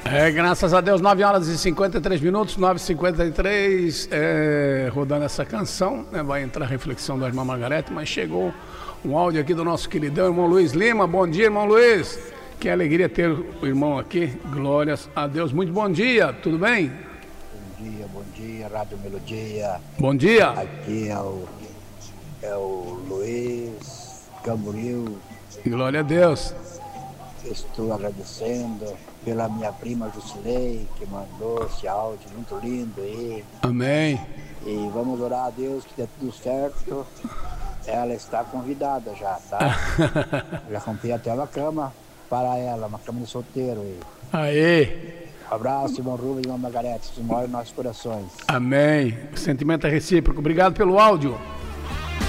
Graças a Deus, 9 horas e 53 minutos, 9h53, rodando essa canção, né, vai entrar a reflexão da irmã Margarete, mas chegou um áudio aqui do nosso queridão irmão Luiz Lima. Bom dia, irmão Luiz, que alegria ter o irmão aqui, glórias a Deus. Muito bom dia, tudo bem? Bom dia, Rádio Melodia. Bom dia. Aqui é o Luiz Camboriú. Glória a Deus. Estou agradecendo pela minha prima Jusilei, que mandou esse áudio muito lindo aí. Amém. E vamos orar a Deus que dê tudo certo. Ela está convidada já, tá? Já comprei até uma cama para ela, uma cama de solteiro aí. Aê. Abraço, irmão Rubens e irmã Margarete, isso mora em nossos corações. Amém. O sentimento é recíproco. Obrigado pelo áudio.